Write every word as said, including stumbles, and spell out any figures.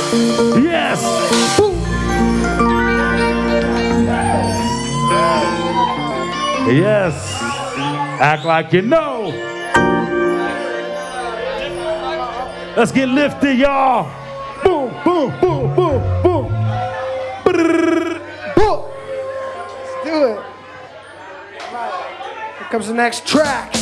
Yes. Yes. Act like you know. Let's get lifted, y'all. Boom, boom, boom, boom, boom. Brrr, boom. Let's do it. Here comes the next track.